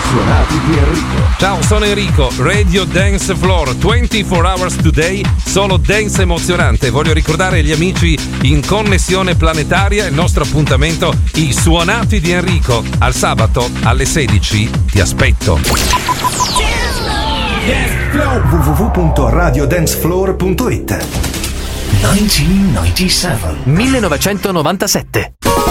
Suonati di Enrico. Ciao, sono Enrico, Radio Dance Floor, 24 hours today, solo dance emozionante. Voglio ricordare agli amici in connessione planetaria il nostro appuntamento, i Suonati di Enrico. Al sabato alle 16 ti aspetto. www.radiodancefloor.it 1997.